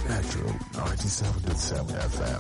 Metro 97.7 FM.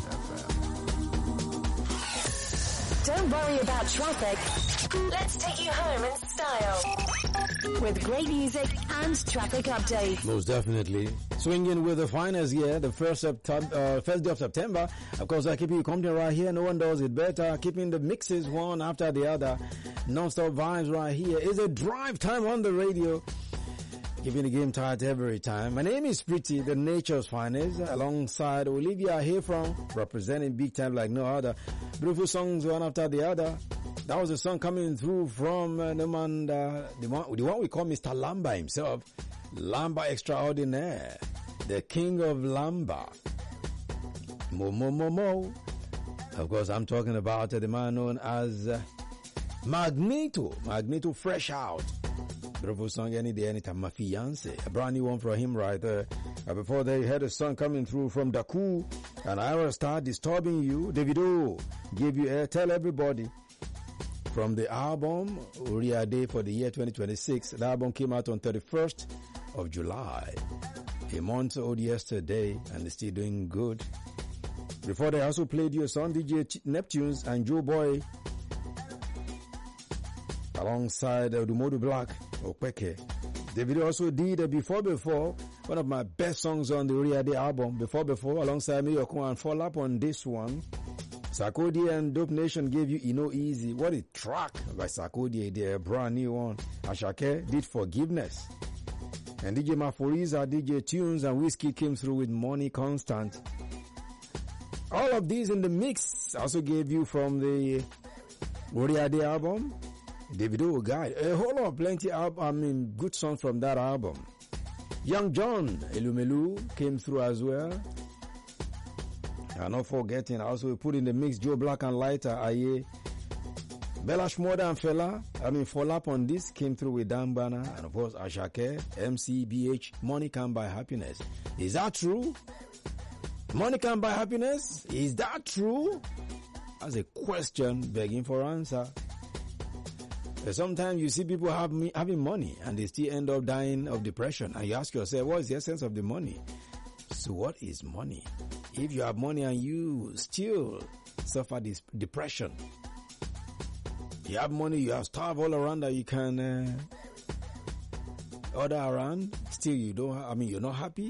Don't worry about traffic. Let's take you home in style. With great music and traffic updates. Most definitely. Swinging with the finest here, the first day of September. Of course, I keep you company right here. No one does it better. Keeping the mixes one after the other. Non-stop vibes right here. It's a drive time on the radio. Keeping the game tight every time. My name is Pretty, the nature's finest, alongside Olivia here from representing big time like no other. Beautiful songs one after the other. That was a song coming through from the one we call Mr. Lamba himself. Lamba Extraordinaire, the king of Lamba. Mo. Of course, I'm talking about the man known as Magneto Fresh Out. Beautiful song, any day, anytime. My fiance, a brand new one from him right there. Before they had a song coming through from Daku, and I will start disturbing you. Davido gave you air. Tell everybody. From the album Uriah Day for the year 2026. The album came out on 31st of July. A month old yesterday, and it's still doing good. Before they also played you a song, DJ Neptunes and Joe Boy alongside Dumodu Black, Opeke. David also did Before, one of my best songs on the Uriah Day album, Before, alongside me, Yoko, and follow up on this one. Sarkodie and Dope Nation gave you Ino Easy. What a track by Sarkodie, their brand new one. Ashake did Forgiveness. And DJ Maforiza, DJ Tunes, and Whiskey came through with Money Constant. All of these in the mix also gave you from the Uriah Day album, Davido Guide. A whole lot of plenty good songs from that album. Young John, Elumelu came through as well. And not forgetting, also we put in the mix Joe Black and Lighter, Aye. Bella Shmoda and Follow Up on this came through with Dan Bana, and of course Ashake, MCBH, Money Can Buy Happiness. Is that true? Money can buy happiness? Is that true? That's a question begging for answer. Sometimes you see people having money and they still end up dying of depression, and you ask yourself, what is the essence of the money? So what is money? If you have money and you still suffer this depression, you have money, you have stuff all around that you can order around, still you're not happy?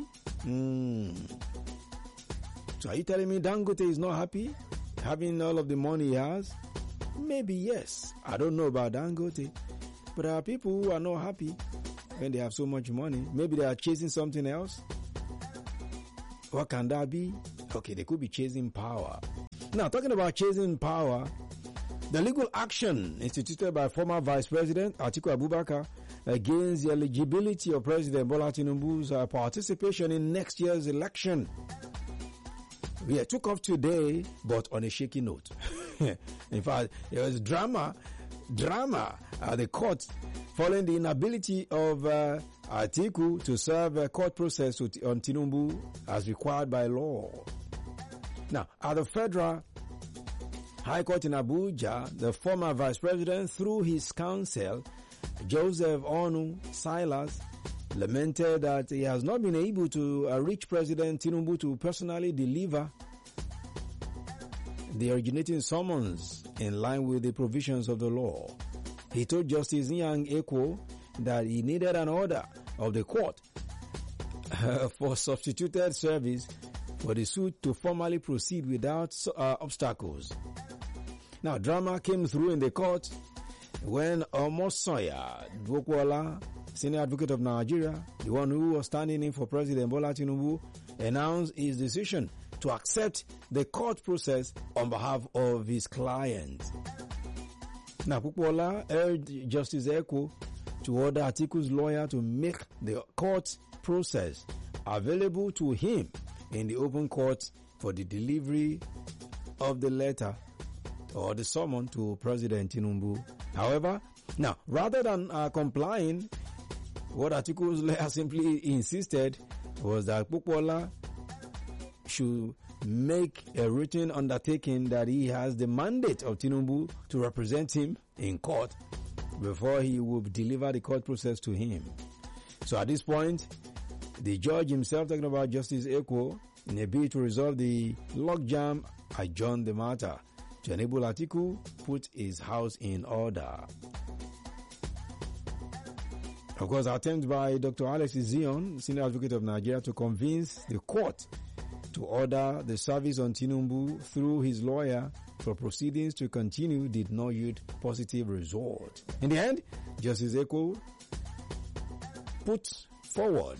So are you telling me Dangote is not happy having all of the money he has? Maybe yes. I don't know about Dangote, but there are people who are not happy when they have so much money. Maybe they are chasing something else. What can that be? Okay, they could be chasing power. Now, talking about chasing power, the legal action instituted by former Vice President Atiku Abubakar against the eligibility of President Bola Tinubu's participation in next year's election. We took off today, but on a shaky note. In fact, there was drama at the court following the inability of Atiku to serve a court process on Tinubu as required by law. Now, at the Federal High Court in Abuja, the former Vice President, through his counsel, Joseph Onu Silas, lamented that he has not been able to reach President Tinubu to personally deliver the originating summons in line with the provisions of the law. He told Justice Nyang Eko that he needed an order of the court for substituted service for the suit to formally proceed without obstacles. Now, drama came through in the court when Omosoya Dwokwala, Senior Advocate of Nigeria, the one who was standing in for President Bola Tinubu, announced his decision to accept the court process on behalf of his client. Now, Dwokwala urged Justice Eko to order Atiku's lawyer to make the court process available to him in the open court for the delivery of the letter or the summon to President Tinubu. However, now, rather than complying, what Atiku's lawyer simply insisted was that Dwokwala should make a written undertaking that he has the mandate of Tinubu to represent him in court before he will deliver the court process to him. So at this point, The judge himself, talking about Justice Ekwo, in a bid to resolve the logjam, adjourned the matter to enable Atiku put his house in order. Of course, attempt by Dr. Alex Zion, Senior Advocate of Nigeria, to convince the court to order the service on Tinubu through his lawyer for proceedings to continue did not yield positive result. In the end, Justice Ekwo put forward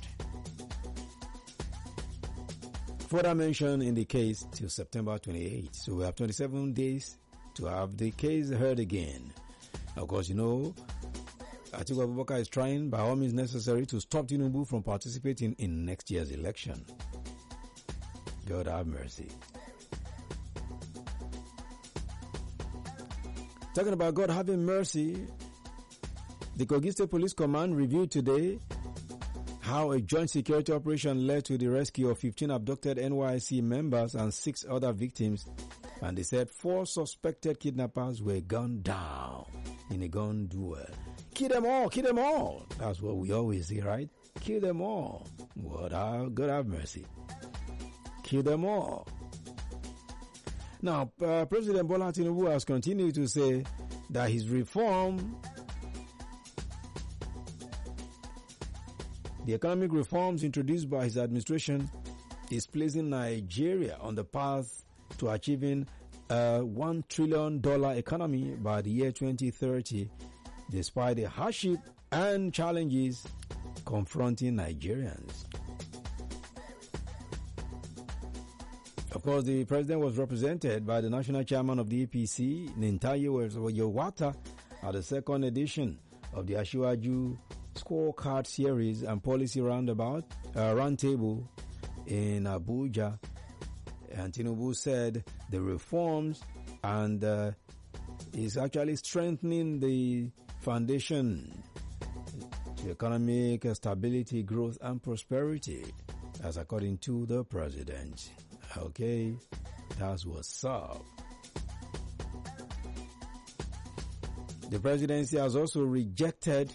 further mention in the case till September 28. So we have 27 days to have the case heard again. Of course, you know, Atiku Abubakar is trying by all means necessary to stop Tinubu from participating in next year's election. God have mercy. Talking about God having mercy, the Kogi State Police Command reviewed today how a joint security operation led to the rescue of 15 abducted NYSC members and 6 other victims, and they said 4 suspected kidnappers were gunned down in a gun duel. Kill them all, kill them all. That's what we always say, right? Kill them all. God have mercy. Kill them all. Now, President Bola Tinubu has continued to say that his reform, the economic reforms introduced by his administration, is placing Nigeria on the path to achieving a $1 trillion economy by the year 2030, despite the hardship and challenges confronting Nigerians. Of course, the president was represented by the national chairman of the APC, Nintaye Yowata, at the second edition of the Asiwaju Scorecard Series and Policy Roundtable in Abuja. And Tinubu said the reforms and is actually strengthening the foundation to economic stability, growth, and prosperity, as according to the president. Okay, that's what's up. The presidency has also rejected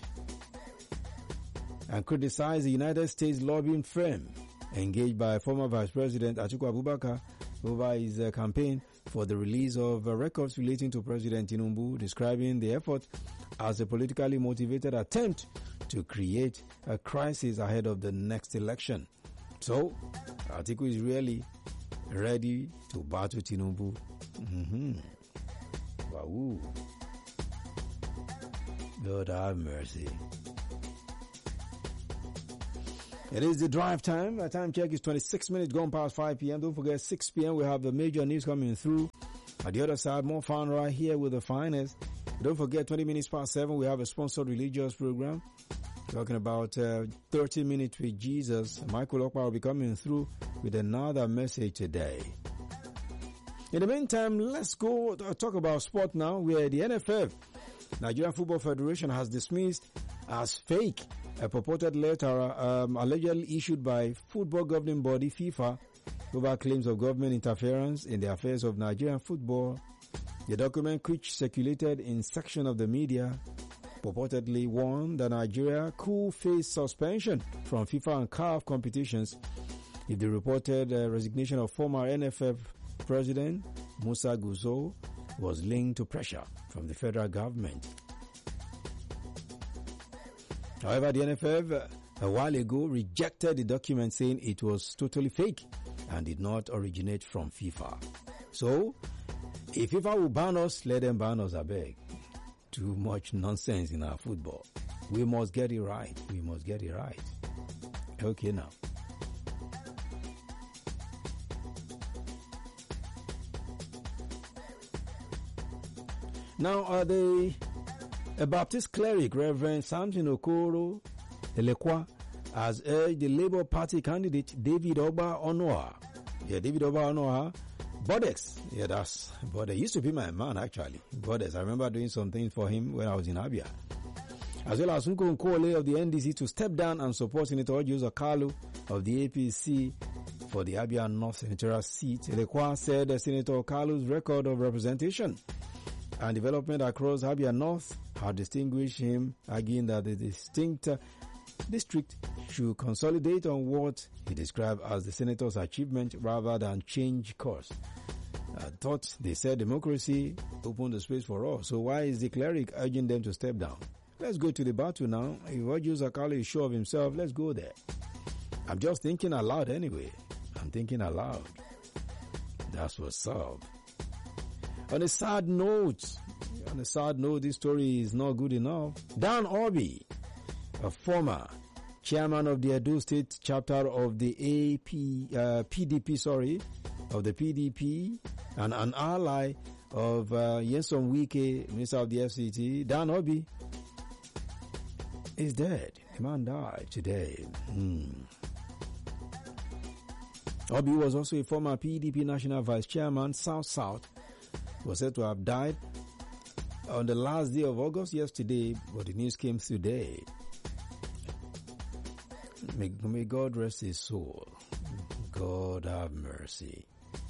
and criticized the United States lobbying firm engaged by former Vice President Atiku Abubakar over his campaign for the release of records relating to President Tinubu, describing the effort as a politically motivated attempt to create a crisis ahead of the next election. So, Atiku is really ready to battle Tinubu. Wow. God have mercy. It is the drive time. The time check is 26 minutes gone past 5 p.m. Don't forget, 6 p.m. we have the major news coming through. At the other side, more fun right here with the finest. Don't forget, 20 minutes past 7, we have a sponsored religious program talking about 30 Minutes with Jesus. Michael Okpa will be coming through with another message today. In the meantime, let's go talk about sport now, where the NFF, Nigerian Football Federation, has dismissed as fake a purported letter allegedly issued by football governing body FIFA over claims of government interference in the affairs of Nigerian football. The document, which circulated in section of the media, purportedly warned that Nigeria could face suspension from FIFA and CAF competitions if the reported resignation of former NFF President Musa Gusau was linked to pressure from the federal government. However, the NFF a while ago rejected the document, saying it was totally fake and did not originate from FIFA. So, if FIFA will ban us, let them ban us, I beg. Too much nonsense in our football. We must get it right. We must get it right. Okay, now. Now, a Baptist cleric, Reverend Samson Okoro Elekwa, has urged the Labour Party candidate David Oba Onoa. Yeah, David Oba Onoa. Bodex. Yeah, that's Bodex. Used to be my man, actually. Bodex. I remember doing something for him when I was in Abia. As well as Nko Nkole of the NDC to step down and support Senator Ojo Kalu of the APC for the Abia North Senatorial seat. Elekwa said Senator Kalu's record of representation and development across Abia North had distinguished him, arguing that the distinct district should consolidate on what he described as the senator's achievement rather than change course. I thought they said democracy opened the space for all. So why is the cleric urging them to step down? Let's go to the battle now. If Ojus Akali is sure of himself, let's go there. I'm just thinking aloud anyway. I'm thinking aloud. That's what's up. On a sad note, this story is not good enough. Dan Obi, a former chairman of the Edo State chapter of the PDP, and an ally of Nyesom Wike, Minister of the FCT, Dan Obi, is dead. The man died today. Obi was also a former PDP National Vice Chairman. South was said to have died on the last day of August yesterday, but the news came today. May God rest his soul. God have mercy.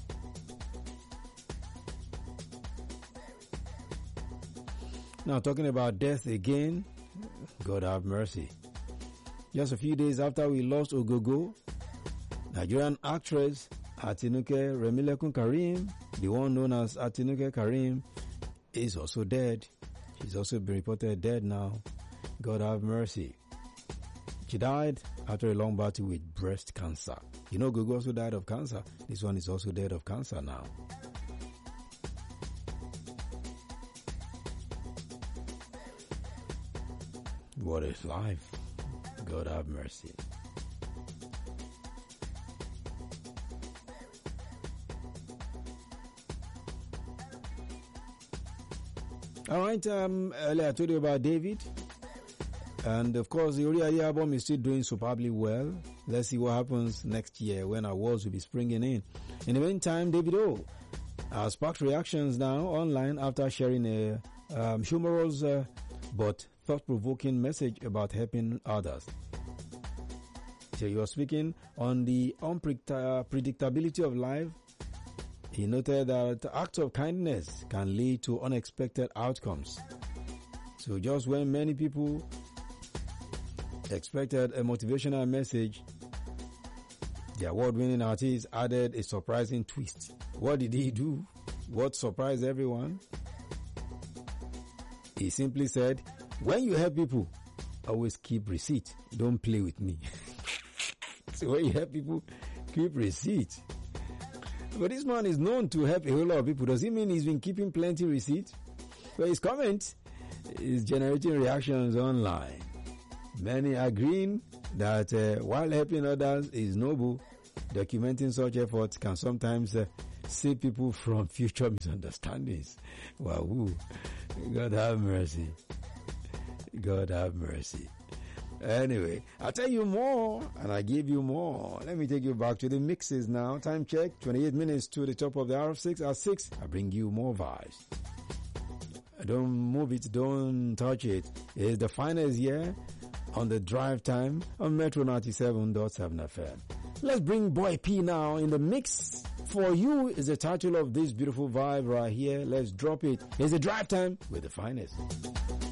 Now, talking about death again, God have mercy. Just a few days after we lost Ogogo, Nigerian actress Atinuke Remilekun Karim, the one known as Atinuke Karim, is also dead. She's also been reported dead now. God have mercy. She died after a long battle with breast cancer. You know, Gogo also died of cancer. This one is also dead of cancer now. What is life? God have mercy. All right, earlier I told you about David. And of course, the Oriya album is still doing superbly well. Let's see what happens next year when awards will be springing in. In the meantime, Davido has sparked reactions now online after sharing a humorous but thought-provoking message about helping others. So he was speaking on the unpredictability of life. He noted that acts of kindness can lead to unexpected outcomes. So just when many people expected a motivational message, the award-winning artist added a surprising twist. What did he do? What surprised everyone? He simply said, when you help people, always keep receipt. Don't play with me. So when you help people, keep receipt. But this man is known to help a whole lot of people. Does it mean he's been keeping plenty receipt? Well, his comment is generating reactions online. Many agreeing that while helping others is noble, documenting such efforts can sometimes save people from future misunderstandings. Wow. God have mercy. God have mercy. Anyway, I'll tell you more and I give you more. Let me take you back to the mixes now. Time check, 28 minutes to the top of the hour of 6. At 6, I bring you more vibes. Don't move it, don't touch it. It's the finest year on the drive time on Metro 97.7 FM. Let's bring Boy P now in the mix. For You is the title of this beautiful vibe right here. Let's drop it. It's the drive time with the finest.